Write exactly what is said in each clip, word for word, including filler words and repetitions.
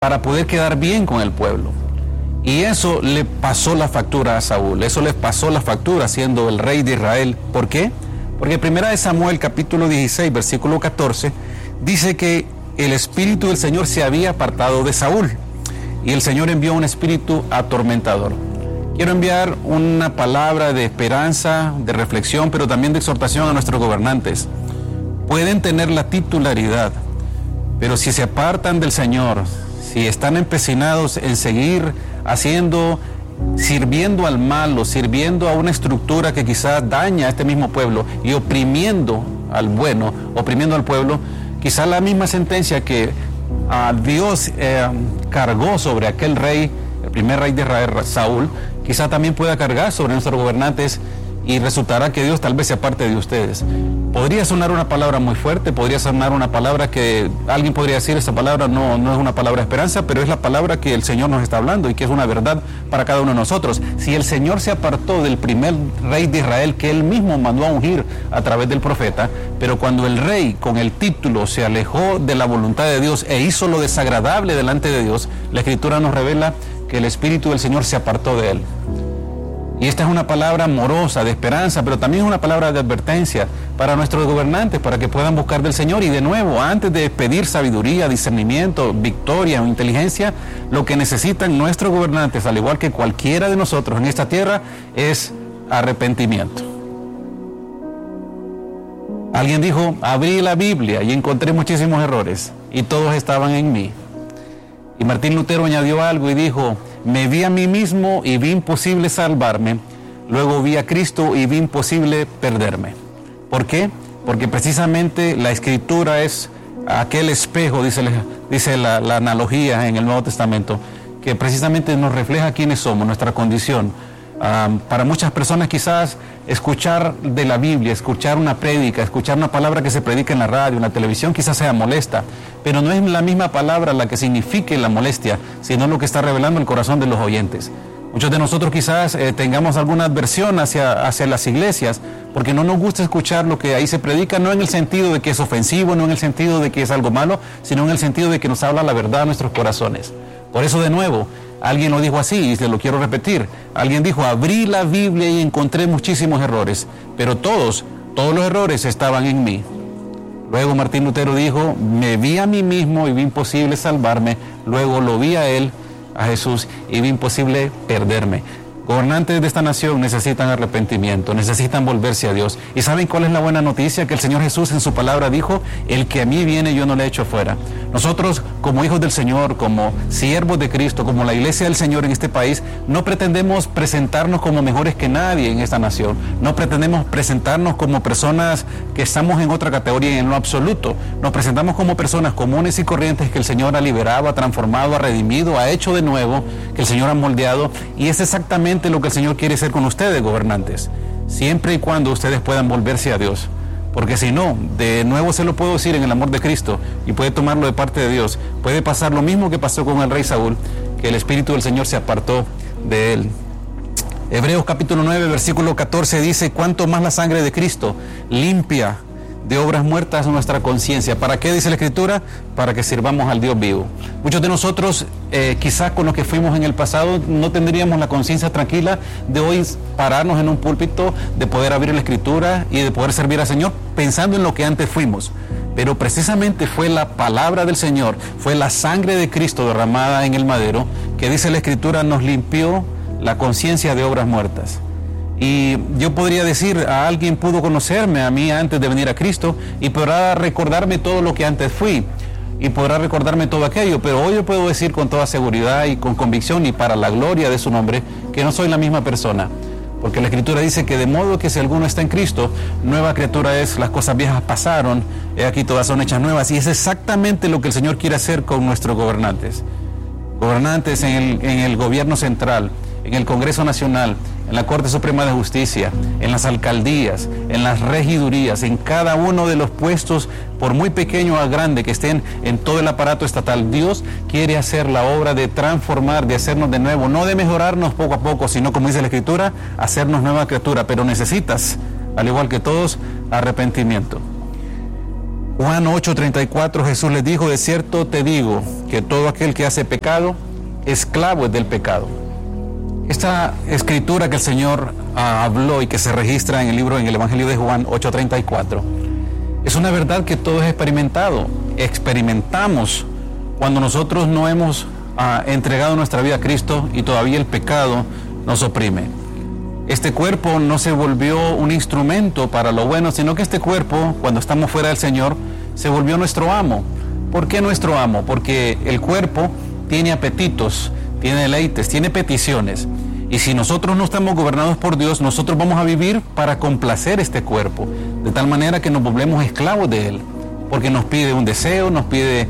para poder quedar bien con el pueblo. Y eso le pasó la factura a Saúl, eso le pasó la factura siendo el rey de Israel. ¿Por qué? Porque primera de Samuel capítulo dieciséis, versículo catorce, dice que el espíritu del Señor se había apartado de Saúl y el Señor envió un espíritu atormentador. Quiero enviar una palabra de esperanza, de reflexión, pero también de exhortación a nuestros gobernantes. Pueden tener la titularidad, pero si se apartan del Señor, si están empecinados en seguir haciendo, sirviendo al malo, sirviendo a una estructura que quizás daña a este mismo pueblo y oprimiendo al bueno, oprimiendo al pueblo, quizás la misma sentencia que uh, Dios eh, cargó sobre aquel rey, el primer rey de Israel, Saúl, quizás también pueda cargar sobre nuestros gobernantes y resultará que Dios tal vez se aparte de ustedes. Podría sonar una palabra muy fuerte, podría sonar una palabra que alguien podría decir, esa palabra no, no es una palabra de esperanza, pero es la palabra que el Señor nos está hablando y que es una verdad para cada uno de nosotros. Si el Señor se apartó del primer rey de Israel que Él mismo mandó a ungir a través del profeta, pero cuando el rey con el título se alejó de la voluntad de Dios e hizo lo desagradable delante de Dios, la Escritura nos revela que el Espíritu del Señor se apartó de Él. Y esta es una palabra amorosa, de esperanza, pero también es una palabra de advertencia para nuestros gobernantes, para que puedan buscar del Señor. Y de nuevo, antes de pedir sabiduría, discernimiento, victoria o inteligencia, lo que necesitan nuestros gobernantes, al igual que cualquiera de nosotros en esta tierra, es arrepentimiento. Alguien dijo, abrí la Biblia y encontré muchísimos errores, y todos estaban en mí. Y Martín Lutero añadió algo y dijo, me vi a mí mismo y vi imposible salvarme, luego vi a Cristo y vi imposible perderme. ¿Por qué? Porque precisamente la Escritura es aquel espejo, dice, dice la, la analogía en el Nuevo Testamento, que precisamente nos refleja quiénes somos, nuestra condición. Um, para muchas personas quizás escuchar de la Biblia, escuchar una prédica, escuchar una palabra que se predica en la radio, en la televisión, quizás sea molesta, pero no es la misma palabra la que signifique la molestia, sino lo que está revelando el corazón de los oyentes. Muchos de nosotros quizás eh, tengamos alguna adversión hacia, hacia las iglesias, porque no nos gusta escuchar lo que ahí se predica, no en el sentido de que es ofensivo, no en el sentido de que es algo malo, sino en el sentido de que nos habla la verdad a nuestros corazones. Por eso, de nuevo, alguien lo dijo así y se lo quiero repetir. Alguien dijo, abrí la Biblia y encontré muchísimos errores, pero todos, todos los errores estaban en mí. Luego Martín Lutero dijo, me vi a mí mismo y vi imposible salvarme, luego lo vi a él, a Jesús, y vi imposible perderme. Gobernantes de esta nación necesitan arrepentimiento, necesitan volverse a Dios. ¿Y saben cuál es la buena noticia? Que el Señor Jesús en su palabra dijo, el que a mí viene yo no le echo fuera. Nosotros como hijos del Señor, como siervos de Cristo, como la iglesia del Señor en este país, no pretendemos presentarnos como mejores que nadie en esta nación. No pretendemos presentarnos como personas que estamos en otra categoría en lo absoluto. Nos presentamos como personas comunes y corrientes que el Señor ha liberado, ha transformado, ha redimido, ha hecho de nuevo, que el Señor ha moldeado, y es exactamente lo que el Señor quiere hacer con ustedes, gobernantes, siempre y cuando ustedes puedan volverse a Dios, porque si no, de nuevo se lo puedo decir en el amor de Cristo, y puede tomarlo de parte de Dios, puede pasar lo mismo que pasó con el rey Saúl, que el Espíritu del Señor se apartó de él. Hebreos capítulo nueve, versículo catorce dice, cuánto más la sangre de Cristo limpia de obras muertas nuestra conciencia. ¿Para qué dice la Escritura? Para que sirvamos al Dios vivo. Muchos de nosotros, eh, quizás con lo que fuimos en el pasado, no tendríamos la conciencia tranquila de hoy pararnos en un púlpito, de poder abrir la Escritura y de poder servir al Señor pensando en lo que antes fuimos. Pero precisamente fue la palabra del Señor, fue la sangre de Cristo derramada en el madero, que dice la Escritura, nos limpió la conciencia de obras muertas. Y yo podría decir, a alguien pudo conocerme a mí antes de venir a Cristo y podrá recordarme todo lo que antes fui y podrá recordarme todo aquello, pero hoy yo puedo decir con toda seguridad y con convicción y para la gloria de su nombre que no soy la misma persona, porque la Escritura dice que de modo que si alguno está en Cristo, nueva criatura es, las cosas viejas pasaron, he aquí todas son hechas nuevas, y es exactamente lo que el Señor quiere hacer con nuestros gobernantes, gobernantes en el, en el gobierno central, en el Congreso Nacional, en la Corte Suprema de Justicia, en las alcaldías, en las regidurías, en cada uno de los puestos, por muy pequeño a grande que estén en todo el aparato estatal. Dios quiere hacer la obra de transformar, de hacernos de nuevo, no de mejorarnos poco a poco, sino, como dice la Escritura, hacernos nueva criatura. Pero necesitas, al igual que todos, arrepentimiento. Juan ocho treinta y cuatro, Jesús les dijo: de cierto te digo que todo aquel que hace pecado, esclavo es del pecado. Esta escritura que el Señor ah, habló y que se registra en el libro, en el Evangelio de Juan ocho treinta y cuatro, es una verdad que todos experimentado, experimentamos cuando nosotros no hemos ah, entregado nuestra vida a Cristo y todavía el pecado nos oprime. Este cuerpo no se volvió un instrumento para lo bueno, sino que este cuerpo, cuando estamos fuera del Señor, se volvió nuestro amo. ¿Por qué nuestro amo? Porque el cuerpo tiene apetitos, tiene deleites, tiene peticiones. Y si nosotros no estamos gobernados por Dios, nosotros vamos a vivir para complacer este cuerpo, de tal manera que nos volvemos esclavos de él, porque nos pide un deseo, nos pide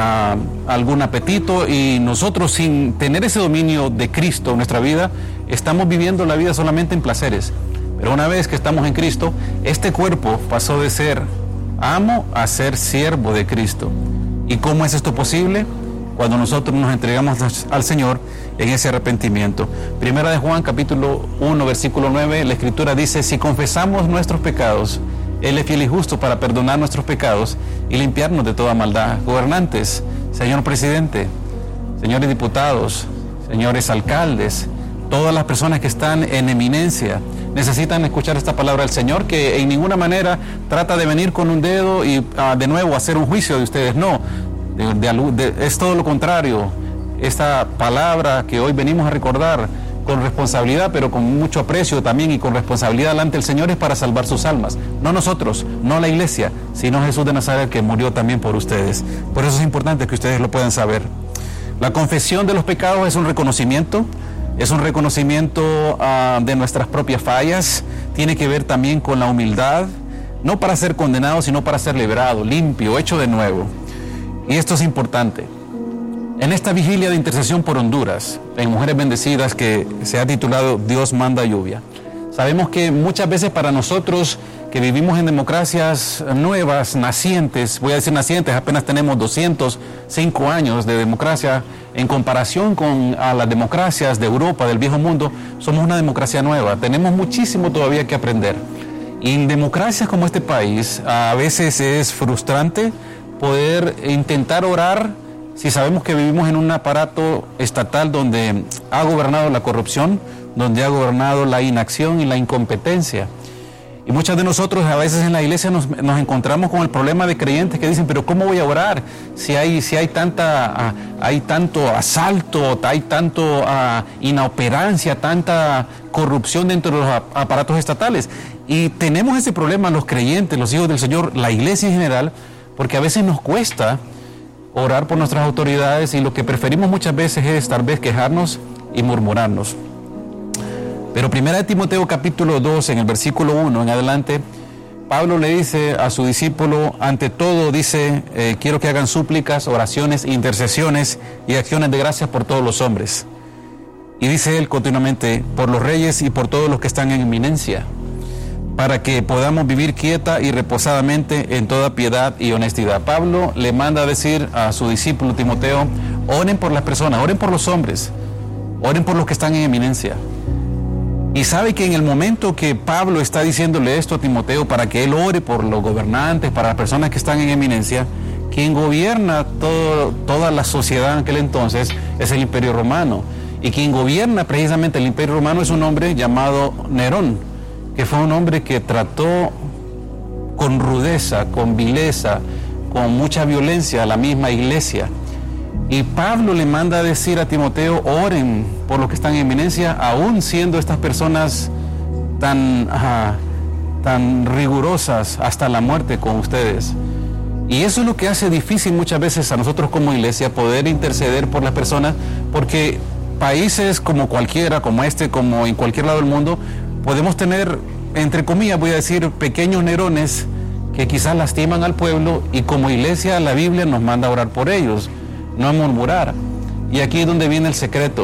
uh, algún apetito, y nosotros, sin tener ese dominio de Cristo en nuestra vida, estamos viviendo la vida solamente en placeres. Pero una vez que estamos en Cristo, este cuerpo pasó de ser amo a ser siervo de Cristo. ¿Y cómo es esto posible? Cuando nosotros nos entregamos al Señor en ese arrepentimiento. Primera de Juan, capítulo uno, versículo nueve, la Escritura dice: si confesamos nuestros pecados, Él es fiel y justo para perdonar nuestros pecados y limpiarnos de toda maldad. Gobernantes, señor presidente, señores diputados, señores alcaldes, todas las personas que están en eminencia necesitan escuchar esta palabra del Señor, que en ninguna manera trata de venir con un dedo y uh, de nuevo hacer un juicio de ustedes. No, de, de, de, es todo lo contrario. Esta palabra que hoy venimos a recordar con responsabilidad, pero con mucho aprecio también, y con responsabilidad delante del Señor, es para salvar sus almas. No nosotros, no la iglesia, sino Jesús de Nazaret, que murió también por ustedes. Por eso es importante que ustedes lo puedan saber. La confesión de los pecados es un reconocimiento, es un reconocimiento uh, de nuestras propias fallas. Tiene que ver también con la humildad, no para ser condenado, sino para ser liberado, limpio, hecho de nuevo. Y esto es importante. En esta vigilia de intercesión por Honduras, en Mujeres Bendecidas, que se ha titulado Dios manda lluvia, sabemos que muchas veces para nosotros que vivimos en democracias nuevas, nacientes, voy a decir nacientes, apenas tenemos doscientos cinco años de democracia, en comparación con a las democracias de Europa, del viejo mundo, somos una democracia nueva, tenemos muchísimo todavía que aprender. Y en democracias como este país, a veces es frustrante poder intentar orar si sabemos que vivimos en un aparato estatal donde ha gobernado la corrupción, donde ha gobernado la inacción y la incompetencia. Y muchos de nosotros a veces en la iglesia nos, nos encontramos con el problema de creyentes que dicen: pero ¿cómo voy a orar si hay, si hay, tanta, uh, hay tanto asalto, hay tanto uh, inoperancia, tanta corrupción dentro de los aparatos estatales? Y tenemos ese problema los creyentes, los hijos del Señor, la iglesia en general, porque a veces nos cuesta orar por nuestras autoridades, y lo que preferimos muchas veces es tal vez quejarnos y murmurarnos. Pero primera de Timoteo capítulo dos, en el versículo uno en adelante, Pablo le dice a su discípulo, ante todo dice, eh, quiero que hagan súplicas, oraciones, intercesiones y acciones de gracias por todos los hombres. Y dice él continuamente, por los reyes y por todos los que están en eminencia, para que podamos vivir quieta y reposadamente en toda piedad y honestidad. Pablo le manda a decir a su discípulo Timoteo: oren por las personas, oren por los hombres, oren por los que están en eminencia. Y sabe que en el momento que Pablo está diciéndole esto a Timoteo, para que él ore por los gobernantes, para las personas que están en eminencia, quien gobierna todo, toda la sociedad en aquel entonces es el Imperio Romano. Y quien gobierna precisamente el Imperio Romano es un hombre llamado Nerón, que fue un hombre que trató con rudeza, con vileza, con mucha violencia a la misma iglesia. Y Pablo le manda a decir a Timoteo: oren por los que están en eminencia, aún siendo estas personas tan, uh, tan rigurosas hasta la muerte con ustedes. Y eso es lo que hace difícil muchas veces a nosotros como iglesia poder interceder por las personas, porque países como cualquiera, como este, como en cualquier lado del mundo, podemos tener, entre comillas, voy a decir, pequeños Nerones que quizás lastiman al pueblo, y como iglesia la Biblia nos manda a orar por ellos, no a murmurar. Y aquí es donde viene el secreto.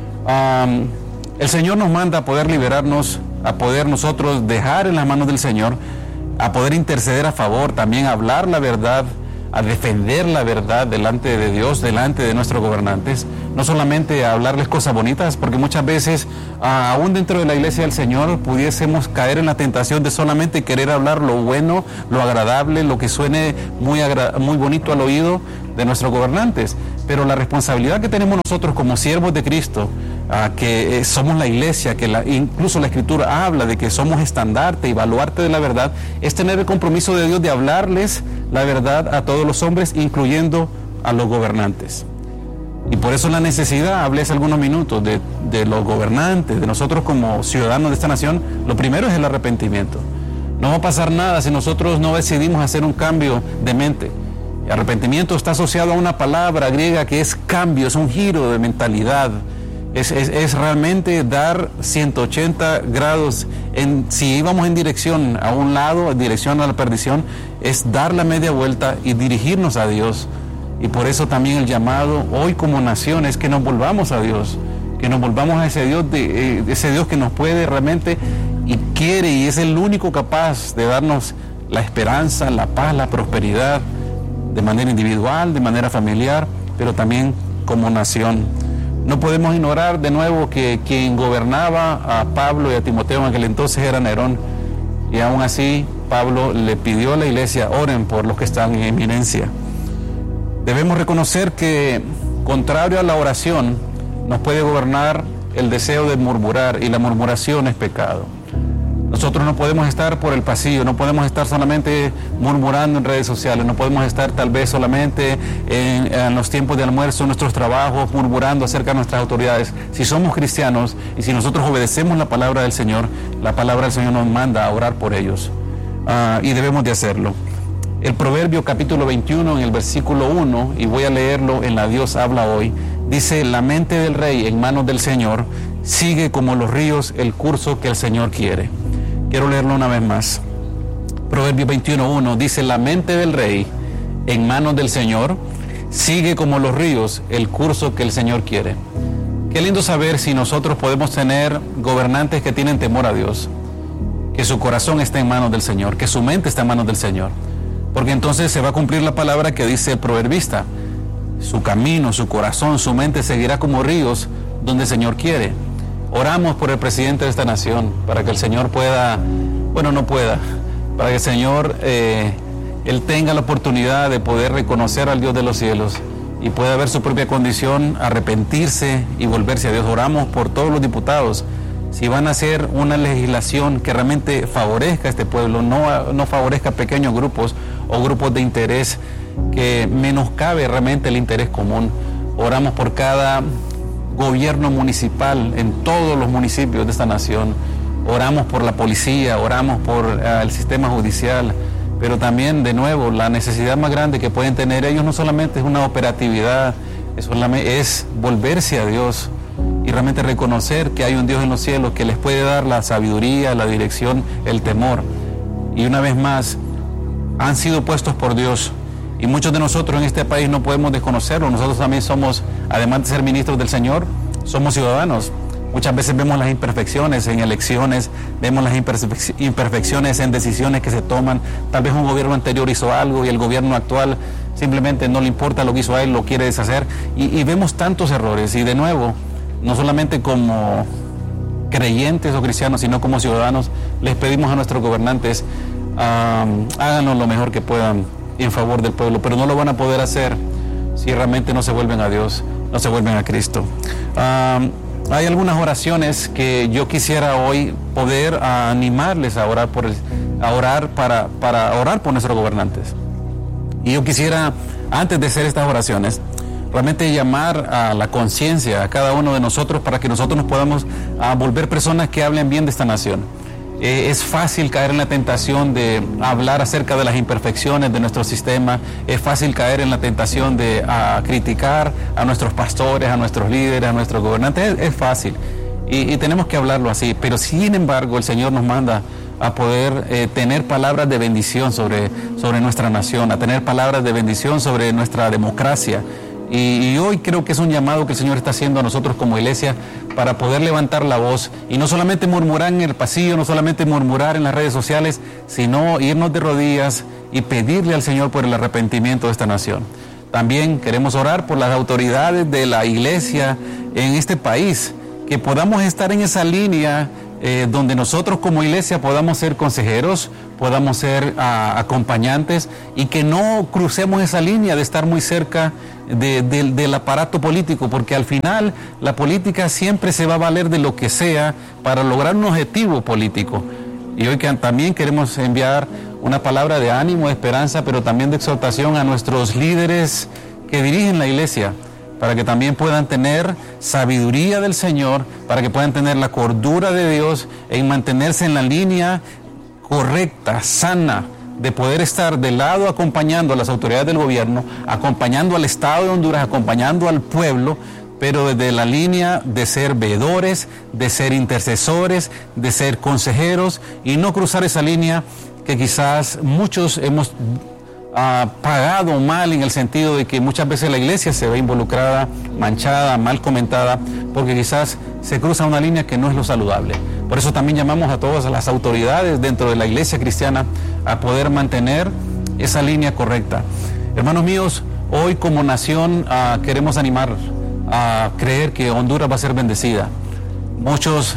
Um, el Señor nos manda a poder liberarnos, a poder nosotros dejar en las manos del Señor, a poder interceder a favor, también hablar la verdad a defender la verdad delante de Dios, delante de nuestros gobernantes, no solamente a hablarles cosas bonitas, porque muchas veces, ah, aún dentro de la iglesia del Señor, pudiésemos caer en la tentación de solamente querer hablar lo bueno, lo agradable, lo que suene muy, agra- muy bonito al oído de nuestros gobernantes. Pero la responsabilidad que tenemos nosotros como siervos de Cristo, ah, que eh, somos la iglesia, que la, incluso la Escritura habla de que somos estandarte y baluarte de la verdad, es tener el compromiso de Dios de hablarles la verdad a todos los hombres, incluyendo a los gobernantes. Y por eso la necesidad, hablé hace algunos minutos, de, de los gobernantes, de nosotros como ciudadanos de esta nación. Lo primero es el arrepentimiento. No va a pasar nada si nosotros no decidimos hacer un cambio de mente. El arrepentimiento está asociado a una palabra griega que es cambio, es un giro de mentalidad. Es, es, es realmente dar ciento ochenta grados. En, si íbamos en dirección a un lado, en dirección a la perdición, es dar la media vuelta y dirigirnos a Dios. Y por eso también el llamado hoy como nación es que nos volvamos a Dios, que nos volvamos a ese Dios, de, eh, ese Dios que nos puede realmente y quiere y es el único capaz de darnos la esperanza, la paz, la prosperidad, de manera individual, de manera familiar, pero también como nación. No podemos ignorar de nuevo que quien gobernaba a Pablo y a Timoteo en aquel entonces era Nerón, y aún así Pablo le pidió a la iglesia: oren por los que están en eminencia. Debemos reconocer que, contrario a la oración, nos puede gobernar el deseo de murmurar, y la murmuración es pecado. Nosotros no podemos estar por el pasillo, no podemos estar solamente murmurando en redes sociales, no podemos estar tal vez solamente en, en los tiempos de almuerzo, en nuestros trabajos, murmurando acerca de nuestras autoridades. Si somos cristianos y si nosotros obedecemos la palabra del Señor, la palabra del Señor nos manda a orar por ellos, uh, y debemos de hacerlo. El Proverbio capítulo veintiuno, en el versículo uno, y voy a leerlo en la Dios habla hoy, dice: la mente del rey en manos del Señor sigue como los ríos el curso que el Señor quiere. Quiero leerlo una vez más. Proverbio veintiuno uno dice: la mente del rey en manos del Señor sigue como los ríos el curso que el Señor quiere. Qué lindo saber si nosotros podemos tener gobernantes que tienen temor a Dios, que su corazón está en manos del Señor, que su mente está en manos del Señor. Porque entonces se va a cumplir la palabra que dice el proverbista: su camino, su corazón, su mente seguirá como ríos donde el Señor quiere. Oramos por el presidente de esta nación, para que el Señor pueda, bueno, no pueda, para que el Señor, eh, Él tenga la oportunidad de poder reconocer al Dios de los cielos y pueda ver su propia condición, arrepentirse y volverse a Dios. Oramos por todos los diputados. Si van a hacer una legislación que realmente favorezca a este pueblo, no, no favorezca a pequeños grupos o grupos de interés, que menoscabe realmente el interés común. Oramos por cada gobierno municipal en todos los municipios de esta nación. Oramos por la policía, oramos por uh, el sistema judicial, pero también, de nuevo, la necesidad más grande que pueden tener ellos no solamente es una operatividad, es, solamente, es volverse a Dios y realmente reconocer que hay un Dios en los cielos que les puede dar la sabiduría, la dirección, el temor. Y una vez más, han sido puestos por Dios, y muchos de nosotros en este país no podemos desconocerlo. Nosotros también somos, además de ser ministros del Señor, somos ciudadanos. Muchas veces vemos las imperfecciones en elecciones, vemos las imperfec- imperfecciones en decisiones que se toman. Tal vez un gobierno anterior hizo algo y el gobierno actual simplemente no le importa lo que hizo a él, lo quiere deshacer. Y, y vemos tantos errores. Y de nuevo, no solamente como creyentes o cristianos, sino como ciudadanos, les pedimos a nuestros gobernantes: um, háganos lo mejor que puedan en favor del pueblo, pero no lo van a poder hacer si realmente no se vuelven a Dios, no se vuelven a Cristo. Um, hay algunas oraciones que yo quisiera hoy poder uh, animarles a orar por el, a orar para, para orar por nuestros gobernantes. Y yo quisiera, antes de hacer estas oraciones, realmente llamar a la conciencia a cada uno de nosotros para que nosotros nos podamos uh, volver personas que hablen bien de esta nación. Eh, es fácil caer en la tentación de hablar acerca de las imperfecciones de nuestro sistema, es fácil caer en la tentación de uh, criticar a nuestros pastores, a nuestros líderes, a nuestros gobernantes, es, es fácil. Y, y tenemos que hablarlo así, pero sin embargo el Señor nos manda a poder eh, tener palabras de bendición sobre, sobre nuestra nación, a tener palabras de bendición sobre nuestra democracia. Y, y hoy creo que es un llamado que el Señor está haciendo a nosotros como iglesia para poder levantar la voz y no solamente murmurar en el pasillo, no solamente murmurar en las redes sociales, sino irnos de rodillas y pedirle al Señor por el arrepentimiento de esta nación. También queremos orar por las autoridades de la iglesia en este país, que podamos estar en esa línea eh, donde nosotros como iglesia podamos ser consejeros, podamos ser uh, acompañantes y que no crucemos esa línea de estar muy cerca de, de, del aparato político, porque al final la política siempre se va a valer de lo que sea para lograr un objetivo político. Y hoy que también queremos enviar una palabra de ánimo, de esperanza, pero también de exhortación a nuestros líderes que dirigen la iglesia, para que también puedan tener sabiduría del Señor, para que puedan tener la cordura de Dios en mantenerse en la línea correcta, sana, de poder estar de lado acompañando a las autoridades del gobierno, acompañando al Estado de Honduras, acompañando al pueblo, pero desde la línea de ser veedores, de ser intercesores, de ser consejeros y no cruzar esa línea que quizás muchos hemos uh, pagado mal, en el sentido de que muchas veces la iglesia se ve involucrada, manchada, mal comentada, porque quizás se cruza una línea que no es lo saludable. Por eso también llamamos a todas las autoridades dentro de la iglesia cristiana a poder mantener esa línea correcta. Hermanos míos, hoy como nación uh, queremos animar a creer que Honduras va a ser bendecida. Muchos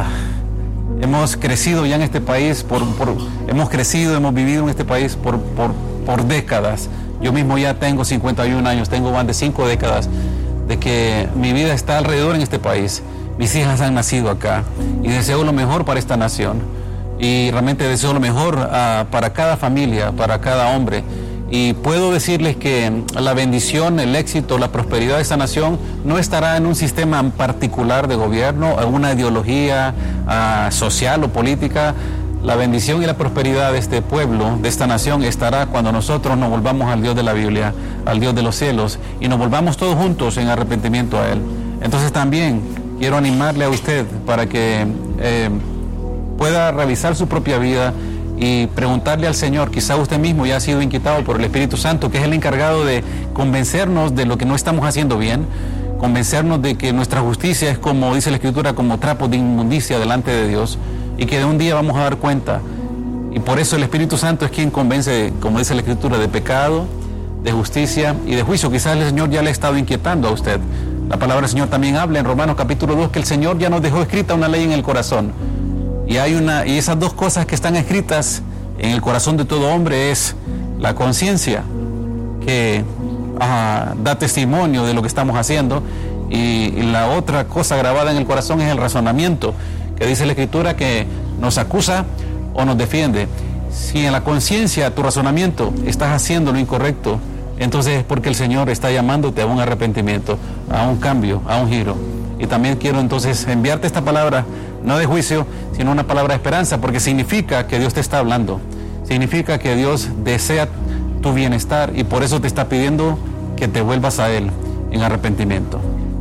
uh, hemos crecido ya en este país, por, por, hemos crecido, hemos vivido en este país por, por, por décadas. Yo mismo ya tengo cincuenta y un años, tengo más de cinco décadas de que mi vida está alrededor en este país. Mis hijas han nacido acá y deseo lo mejor para esta nación. Y realmente deseo lo mejor uh, para cada familia, para cada hombre. Y puedo decirles que la bendición, el éxito, la prosperidad de esta nación no estará en un sistema particular de gobierno, en una ideología uh, social o política. La bendición y la prosperidad de este pueblo, de esta nación, estará cuando nosotros nos volvamos al Dios de la Biblia, al Dios de los cielos, y nos volvamos todos juntos en arrepentimiento a Él. Entonces también quiero animarle a usted para que eh, pueda revisar su propia vida y preguntarle al Señor. Quizá usted mismo ya ha sido inquietado por el Espíritu Santo, que es el encargado de convencernos de lo que no estamos haciendo bien, convencernos de que nuestra justicia es, como dice la Escritura, como trapos de inmundicia delante de Dios, y que de un día vamos a dar cuenta. Y por eso el Espíritu Santo es quien convence, como dice la Escritura, de pecado, de justicia y de juicio. Quizás el Señor ya le ha estado inquietando a usted. La palabra del Señor también habla en Romanos capítulo dos que el Señor ya nos dejó escrita una ley en el corazón. Y hay una, y esas dos cosas que están escritas en el corazón de todo hombre es la conciencia, que uh, da testimonio de lo que estamos haciendo, y, y la otra cosa grabada en el corazón es el razonamiento, que dice la Escritura que nos acusa o nos defiende. Si en la conciencia, tu razonamiento, estás haciendo lo incorrecto, entonces es porque el Señor está llamándote a un arrepentimiento, a un cambio, a un giro. Y también quiero entonces enviarte esta palabra, no de juicio, sino una palabra de esperanza, porque significa que Dios te está hablando, significa que Dios desea tu bienestar y por eso te está pidiendo que te vuelvas a Él en arrepentimiento.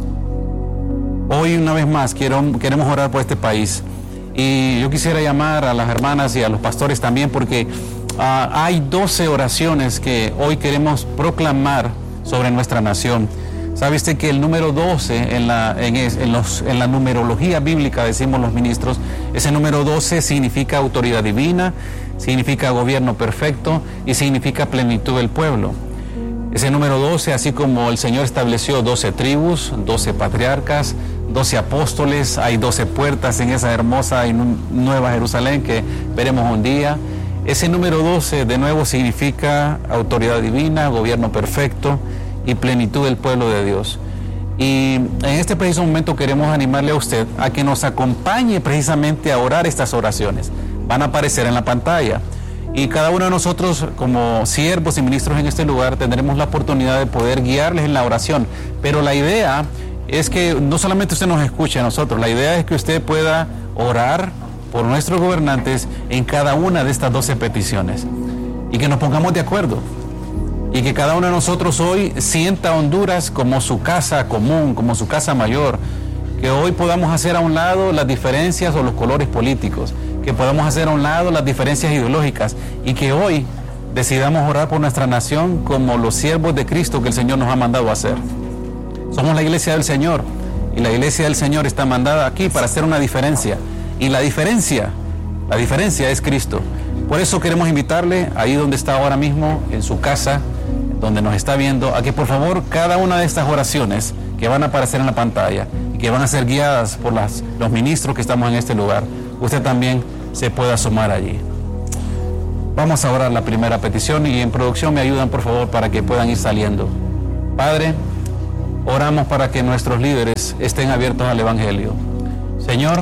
Hoy una vez más quiero, queremos orar por este país, y yo quisiera llamar a las hermanas y a los pastores también, porque uh, hay doce oraciones que hoy queremos proclamar sobre nuestra nación. ¿Sabe usted que el número doce en la, en, es, en, los, en la numerología bíblica, decimos los ministros, ese número doce significa autoridad divina, significa gobierno perfecto y significa plenitud del pueblo? Ese número doce, así como el Señor estableció doce tribus, doce patriarcas, doce apóstoles, hay doce puertas en esa hermosa y nueva Jerusalén que veremos un día. Ese número doce de nuevo significa autoridad divina, gobierno perfecto y plenitud del pueblo de Dios. Y en este preciso momento queremos animarle a usted a que nos acompañe precisamente a orar estas oraciones. Van a aparecer en la pantalla. Y cada uno de nosotros, como siervos y ministros en este lugar, tendremos la oportunidad de poder guiarles en la oración. Pero la idea es que no solamente usted nos escuche a nosotros, la idea es que usted pueda orar por nuestros gobernantes en cada una de estas doce peticiones. Y que nos pongamos de acuerdo. Y que cada uno de nosotros hoy sienta a Honduras como su casa común, como su casa mayor. Que hoy podamos hacer a un lado las diferencias o los colores políticos. Que podamos hacer a un lado las diferencias ideológicas. Y que hoy decidamos orar por nuestra nación como los siervos de Cristo que el Señor nos ha mandado a hacer. Somos la iglesia del Señor y la iglesia del Señor está mandada aquí para hacer una diferencia. Y la diferencia, la diferencia es Cristo. Por eso queremos invitarle ahí donde está ahora mismo, en su casa, donde nos está viendo, a que por favor cada una de estas oraciones que van a aparecer en la pantalla y que van a ser guiadas por las, los ministros que estamos en este lugar, usted también se pueda sumar allí. Vamos a orar la primera petición y en producción me ayudan por favor para que puedan ir saliendo. Padre, oramos para que nuestros líderes estén abiertos al Evangelio. Señor,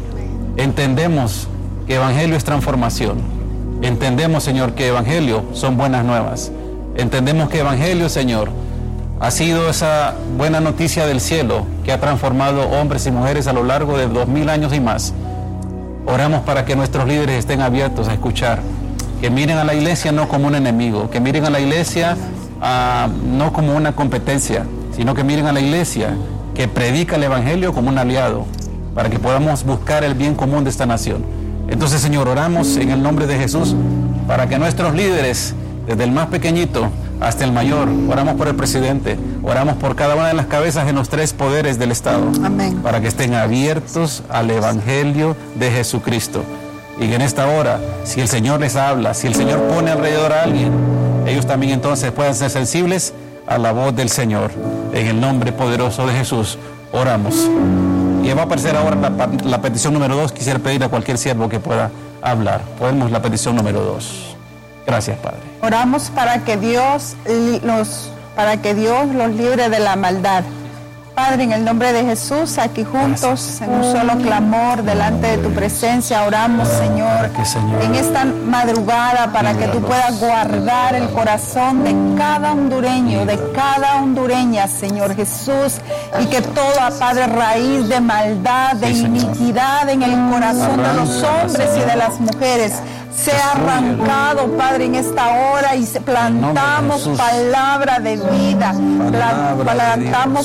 entendemos que Evangelio es transformación. Entendemos, Señor, que Evangelio son buenas nuevas. Entendemos que Evangelio, Señor, ha sido esa buena noticia del cielo que ha transformado hombres y mujeres a lo largo de dos mil años y más. Oramos para que nuestros líderes estén abiertos a escuchar, que miren a la iglesia no como un enemigo, que miren a la iglesia uh, no como una competencia, sino que miren a la iglesia que predica el Evangelio como un aliado, para que podamos buscar el bien común de esta nación. Entonces, Señor, oramos en el nombre de Jesús para que nuestros líderes, desde el más pequeñito hasta el mayor, oramos por el presidente, oramos por cada una de las cabezas en los tres poderes del Estado. Amén. Para que estén abiertos al Evangelio de Jesucristo. Y que en esta hora, si el Señor les habla, si el Señor pone alrededor a alguien, ellos también entonces puedan ser sensibles a la voz del Señor. En el nombre poderoso de Jesús, oramos. Y va a aparecer ahora la, la petición número dos. Quisiera pedir a cualquier siervo que pueda hablar. Podemos la petición número dos. Gracias, Padre. Oramos para que Dios los, para que Dios los libre de la maldad. Padre, en el nombre de Jesús, aquí juntos, gracias, en un solo clamor, delante de tu presencia, oramos, Señor, Señor, en esta madrugada, para que tú puedas guardar el corazón de cada hondureño, de cada hondureña, Señor Jesús, y que toda, Padre, raíz de maldad, de iniquidad en el corazón de los hombres y de las mujeres, sea arrancado, Padre, en esta hora, y plantamos palabra de vida, plantamos